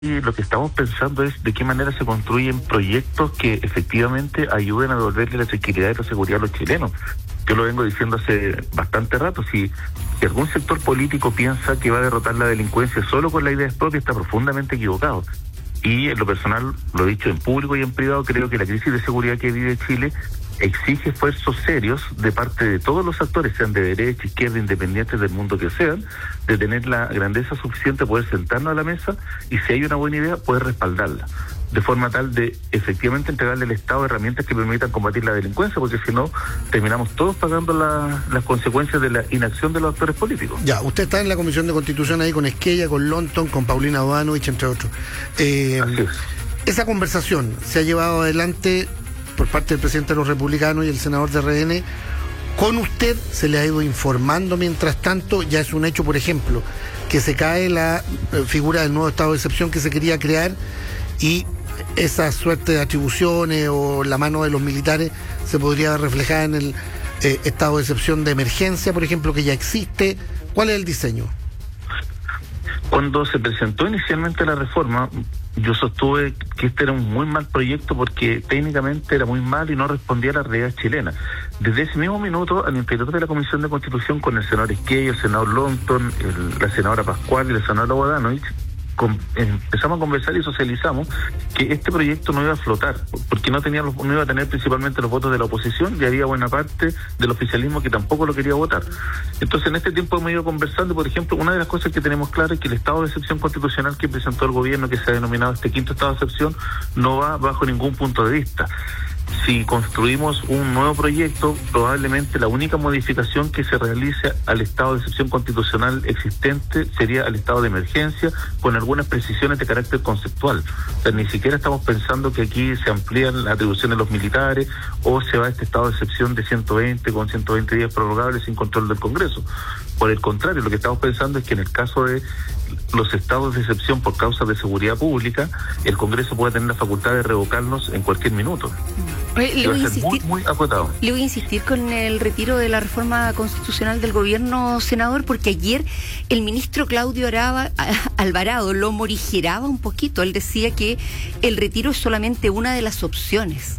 Y lo que estamos pensando es de qué manera se construyen proyectos que efectivamente ayuden a devolverle la tranquilidad y la seguridad a los chilenos. Yo lo vengo diciendo hace bastante rato, si algún sector político piensa que va a derrotar la delincuencia solo con la idea propia, está profundamente equivocado. Y en lo personal, lo he dicho en público y en privado, creo que la crisis de seguridad que vive Chile exige esfuerzos serios de parte de todos los actores, sean de derecha, izquierda, independientes del mundo que sean, de tener la grandeza suficiente, poder sentarnos a la mesa y si hay una buena idea, poder respaldarla, de forma tal de efectivamente entregarle al Estado herramientas que permitan combatir la delincuencia, porque si no, terminamos todos pagando las consecuencias de la inacción de los actores políticos. Ya, usted está en la Comisión de Constitución ahí con Esquella, con Lonton, con Paulina Bodanovich, entre otros. Así es. Esa conversación se ha llevado adelante por parte del presidente de los republicanos y el senador de RN. Con usted se le ha ido informando mientras tanto. Ya es un hecho, por ejemplo, que se cae la figura del nuevo estado de excepción que se quería crear y esa suerte de atribuciones o la mano de los militares se podría reflejar en el estado de excepción de emergencia, por ejemplo, que ya existe. ¿Cuál es el diseño? Cuando se presentó inicialmente la reforma, yo sostuve que este era un muy mal proyecto porque técnicamente era muy mal y no respondía a la realidad chilena. Desde ese mismo minuto, al interior de la Comisión de Constitución, con el senador Esquella, el senador Lonton, la senadora Pascual y la senadora Bodanovich, empezamos a conversar y socializamos que este proyecto no iba a flotar, porque no iba a tener principalmente los votos de la oposición y había buena parte del oficialismo que tampoco lo quería votar. Entonces en este tiempo hemos ido conversando, por ejemplo, una de las cosas que tenemos claro es que el estado de excepción constitucional que presentó el gobierno, que se ha denominado este quinto estado de excepción, no va bajo ningún punto de vista. Si construimos un nuevo proyecto, probablemente la única modificación que se realice al estado de excepción constitucional existente sería al estado de emergencia, con algunas precisiones de carácter conceptual. O sea, ni siquiera estamos pensando que aquí se amplían las atribuciones de los militares o se va a este estado de excepción de 120 con 120 días prorrogables sin control del Congreso. Por el contrario, lo que estamos pensando es que en el caso de los estados de excepción por causas de seguridad pública, el Congreso puede tener la facultad de revocarlos en cualquier minuto. Le voy a insistir, muy acotado. Le voy a insistir con el retiro de la reforma constitucional del gobierno, senador, porque ayer el ministro Claudio Alvarado lo morigeraba un poquito. Él decía que el retiro es solamente una de las opciones.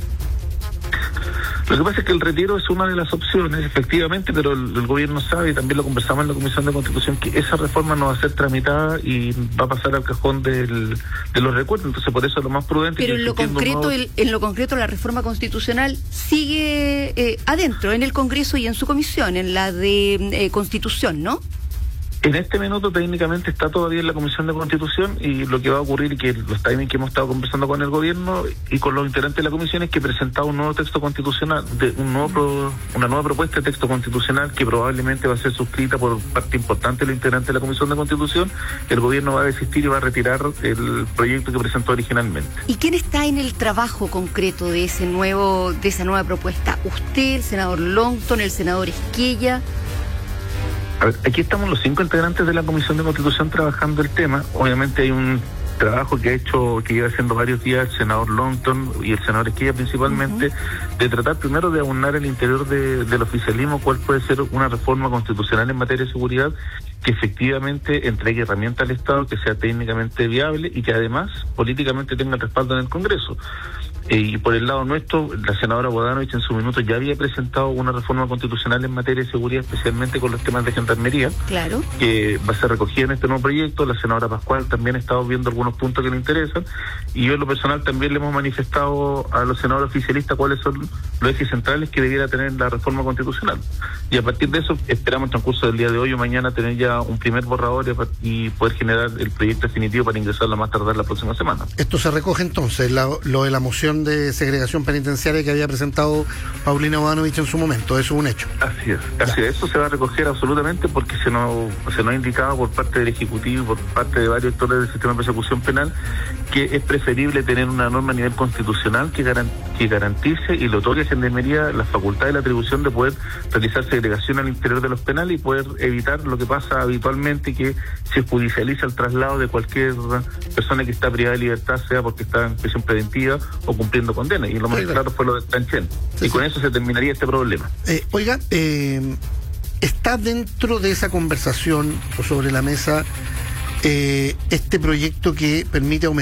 Lo que pasa es que el retiro es una de las opciones, efectivamente, pero el gobierno sabe, y también lo conversamos en la Comisión de Constitución, que esa reforma no va a ser tramitada y va a pasar al cajón de los recuerdos. Entonces, por eso es lo más prudente. Pero en lo concreto, la reforma constitucional sigue adentro, en el Congreso y en su comisión, en la de Constitución, ¿no? En este minuto técnicamente está todavía en la Comisión de Constitución y lo que va a ocurrir y que los timings que hemos estado conversando con el gobierno y con los integrantes de la comisión es que presentado un nuevo texto constitucional, una nueva propuesta de texto constitucional que probablemente va a ser suscrita por parte importante de los integrantes de la Comisión de Constitución. El gobierno va a desistir y va a retirar el proyecto que presentó originalmente. ¿Y quién está en el trabajo concreto de esa nueva propuesta? ¿Usted, el senador Lonton, el senador Esquella? A ver, aquí estamos los 5 integrantes de la Comisión de Constitución trabajando el tema. Obviamente hay un trabajo que lleva haciendo varios días el senador Lonton y el senador Esquella principalmente, de tratar primero de aunar el interior del oficialismo cuál puede ser una reforma constitucional en materia de seguridad que efectivamente entregue herramientas al Estado, que sea técnicamente viable y que además políticamente tenga el respaldo en el Congreso. Y por el lado nuestro, la senadora Bodanovich en su minuto ya había presentado una reforma constitucional en materia de seguridad, especialmente con los temas de gendarmería, claro, que va a ser recogida en este nuevo proyecto. La senadora Pascual también ha estado viendo algunos puntos que le interesan, y yo en lo personal también le hemos manifestado a los senadores oficialistas cuáles son los ejes centrales que debiera tener la reforma constitucional. Y a partir de eso esperamos en el transcurso del día de hoy o mañana tener ya un primer borrador y poder generar el proyecto definitivo para ingresarlo a más tardar la próxima semana. Esto se recoge entonces, lo de la moción de segregación penitenciaria que había presentado Paulina Bodanovich en su momento. Eso es un hecho. Así es. Eso se va a recoger absolutamente porque se nos ha indicado por parte del Ejecutivo y por parte de varios actores del sistema de persecución penal que es preferible tener una norma a nivel constitucional que garantice y le otorgue a Gendarmería la facultad y la atribución de poder realizar segregación al interior de los penales y poder evitar lo que pasa habitualmente, que se judicializa el traslado de cualquier persona que está privada de libertad, sea porque está en prisión preventiva o cumpliendo condena. Y lo más claro fue lo de Tanchén. Y con eso se terminaría este problema. ¿Está dentro de esa conversación o sobre la mesa este proyecto que permite aumentar